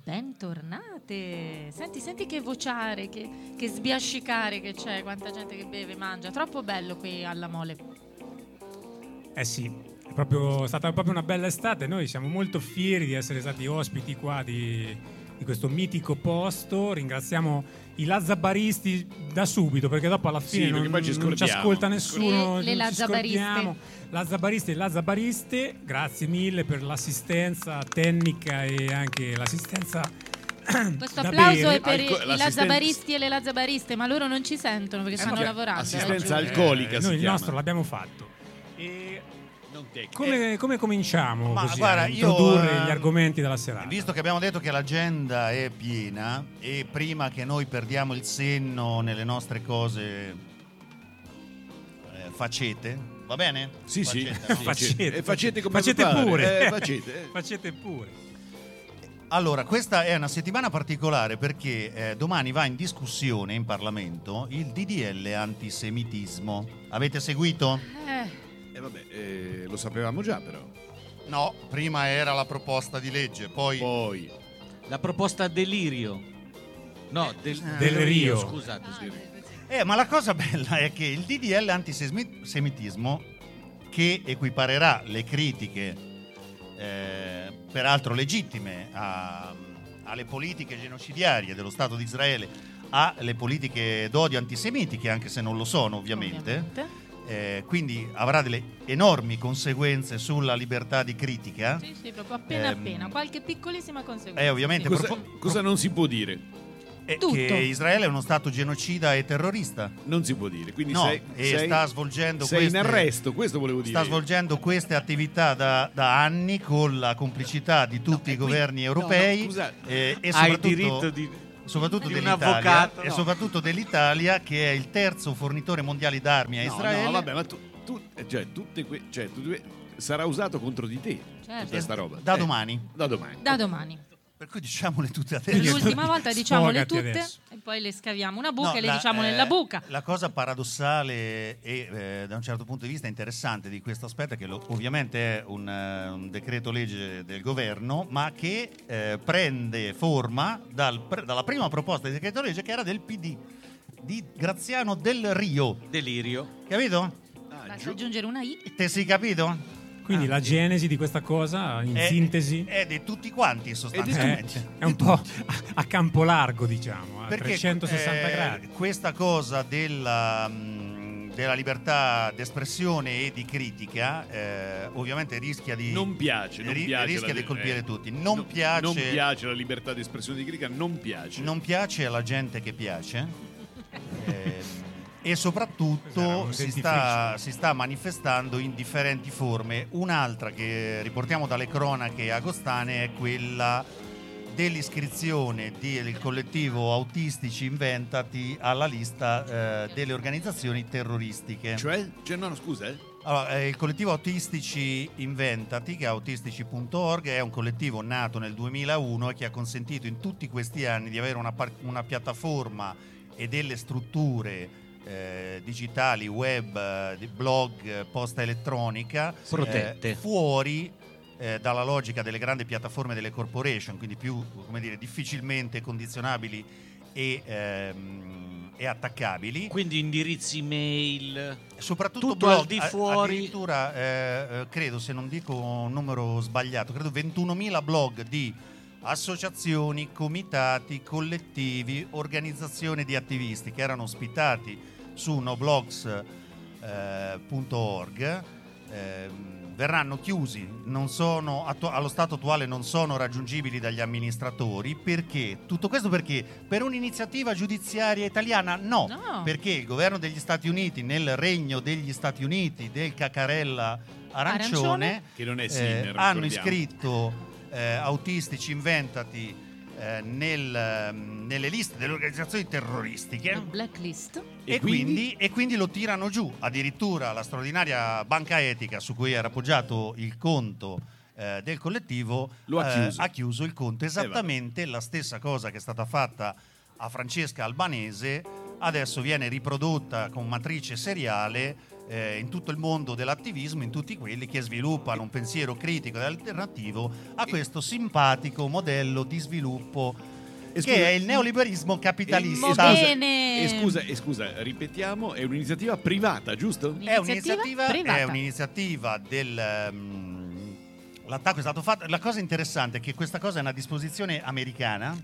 Bentornate. Senti che vociare, che sbiascicare che c'è, quanta gente che beve, mangia. Troppo bello qui alla Mole. Sì, è stata proprio una bella estate. Noi siamo molto fieri di essere stati ospiti qua di questo mitico posto. Ringraziamo i lazzabaristi da subito, perché dopo alla fine non ci ascolta nessuno. Le lazzabariste. Lazzabaristi e lazzabariste, grazie mille per l'assistenza tecnica e anche l'assistenza. Questo applauso è per i lazzabaristi e le lazzabariste, ma loro non ci sentono perché stanno lavorando. Assistenza alcolica. Noi il nostro l'abbiamo fatto. Come cominciamo così a introdurre gli argomenti della serata? Visto che abbiamo detto che l'agenda è piena e prima che noi perdiamo il senno nelle nostre cose facete, va bene? Sì, facete, facete come pure. Facete pure. Allora, questa è una settimana particolare perché domani va in discussione in Parlamento il DDL antisemitismo. Avete seguito? Lo sapevamo già, però. No, prima era la proposta di legge, poi la proposta delirio. No, del Rio. Scusate. Ma la cosa bella è che il DDL antisemitismo, che equiparerà le critiche, peraltro legittime, alle politiche genocidarie dello Stato di Israele, alle politiche d'odio antisemitiche, anche se non lo sono ovviamente. Quindi avrà delle enormi conseguenze sulla libertà di critica. Sì, proprio appena, qualche piccolissima conseguenza. Ovviamente cosa non si può dire? Che Israele è uno stato genocida e terrorista. Non si può dire. Quindi sta svolgendo in arresto, questo volevo dire. Sta svolgendo queste attività da anni con la complicità di tutti i governi europei. E hai diritto soprattutto di dell'Italia, un avvocato, e soprattutto dell'Italia, che è il terzo fornitore mondiale d'armi a Israele. No, vabbè, ma sarà usato contro di te, questa roba. Da domani. Da domani. Per cui diciamole tutte adesso. L'ultima volta diciamole tutte adesso. e poi le scaviamo una buca e le diciamo nella buca. La cosa paradossale e da un certo punto di vista interessante di questo aspetto è che ovviamente è un decreto legge del governo, ma che prende forma dalla prima proposta di decreto legge, che era del PD di Graziano Del Rio. Delirio. Capito? Basta aggiungere una I. Te sei capito? Quindi la genesi di questa cosa, in sintesi, è di tutti quanti sostanzialmente. È un po' a campo largo, diciamo, a perché 360 gradi. Questa cosa della libertà d'espressione e di critica ovviamente rischia di colpire tutti. Non piace la libertà di espressione di critica, non piace alla gente che piace. E soprattutto si sta manifestando in differenti forme. Un'altra che riportiamo dalle cronache agostane è quella dell'iscrizione del collettivo Autistici Inventati alla lista delle organizzazioni terroristiche. Allora, il collettivo Autistici Inventati, che è autistici.org, è un collettivo nato nel 2001 e che ha consentito in tutti questi anni di avere una piattaforma e delle strutture digitali, web, blog, posta elettronica protette, fuori dalla logica delle grandi piattaforme delle corporation, quindi più, difficilmente condizionabili e attaccabili. Quindi indirizzi mail, soprattutto tutto blog, al di fuori. Addirittura credo, se non dico un numero sbagliato, credo 21.000 blog di associazioni, comitati, collettivi, organizzazioni di attivisti che erano ospitati su noblogs.org. Verranno chiusi, allo stato attuale non sono raggiungibili dagli amministratori. Perché? Tutto questo perché? Per un'iniziativa giudiziaria italiana? No. Perché il governo degli Stati Uniti, nel regno degli Stati Uniti del cacarella arancione, che non è hanno iscritto Autistici Inventati nelle liste delle organizzazioni terroristiche, blacklist, e quindi lo tirano giù. Addirittura la straordinaria banca etica su cui era appoggiato il conto del collettivo ha chiuso il conto. Esattamente la stessa cosa che è stata fatta a Francesca Albanese adesso viene riprodotta con matrice seriale in tutto il mondo dell'attivismo, in tutti quelli che sviluppano un pensiero critico ed alternativo a questo simpatico modello di sviluppo che è il neoliberismo capitalista. Scusa, ripetiamo, è un'iniziativa privata, giusto? È un'iniziativa l'attacco è stato fatto. La cosa interessante è che questa cosa è una disposizione americana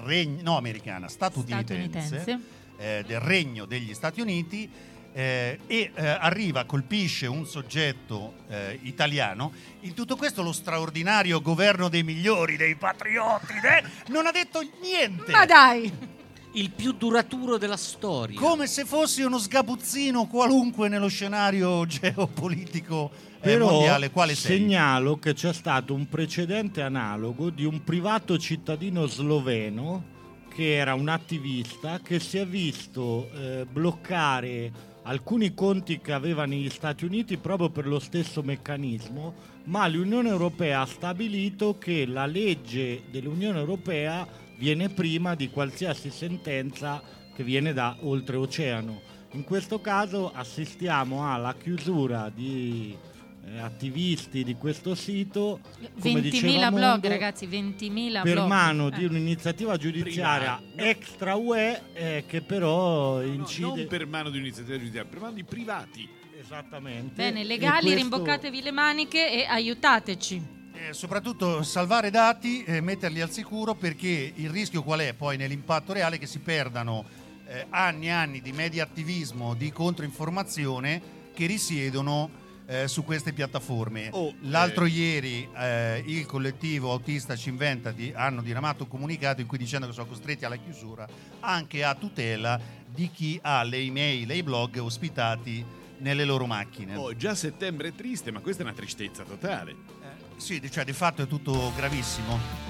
statunitense. Del Regno degli Stati Uniti arriva, colpisce un soggetto italiano. In tutto questo lo straordinario governo dei migliori, dei patrioti, non ha detto niente. Ma dai! Il più duraturo della storia. Come se fosse uno sgabuzzino qualunque nello scenario geopolitico mondiale. Quale segnalo che c'è stato un precedente analogo di un privato cittadino sloveno che era un attivista che si è visto bloccare alcuni conti che aveva negli Stati Uniti proprio per lo stesso meccanismo, ma l'Unione Europea ha stabilito che la legge dell'Unione Europea viene prima di qualsiasi sentenza che viene da oltreoceano. In questo caso assistiamo alla chiusura di attivisti di questo sito, 20.000 blog, ragazzi, 20.000 per blog. mano di un'iniziativa giudiziaria extra UE che però incide non per mano di un'iniziativa giudiziaria, per mano di privati. Esattamente. Bene, legali, rimboccatevi le maniche e aiutateci. Soprattutto salvare dati e metterli al sicuro, perché il rischio qual è poi nell'impatto reale? Che si perdano anni e anni di media attivismo, di controinformazione che risiedono su queste piattaforme. L'altro ieri il collettivo Autista Ci Inventa hanno diramato un comunicato in cui dicendo che sono costretti alla chiusura anche a tutela di chi ha le email e i blog ospitati nelle loro macchine. Già settembre è triste, ma questa è una tristezza totale. Sì, cioè di fatto è tutto gravissimo.